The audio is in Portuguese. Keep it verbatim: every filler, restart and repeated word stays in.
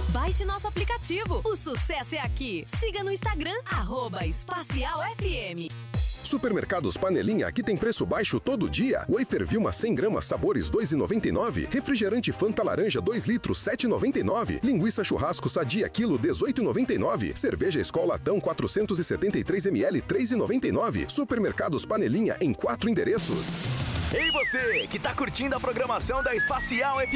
Baixe nosso aplicativo. O sucesso é aqui. Siga no Instagram, arroba Espacial F M. Supermercados Panelinha, aqui tem preço baixo todo dia. Wafer Vilma cem gramas, sabores dois reais e noventa e nove centavos. Refrigerante Fanta Laranja dois litros, sete reais e noventa e nove centavos. Linguiça Churrasco Sadia quilo, dezoito reais e noventa e nove centavos. Cerveja Skol Latão quatrocentos e setenta e três mililitros, três reais e noventa e nove centavos. Supermercados Panelinha em quatro endereços. Ei você, que tá curtindo a programação da Espacial F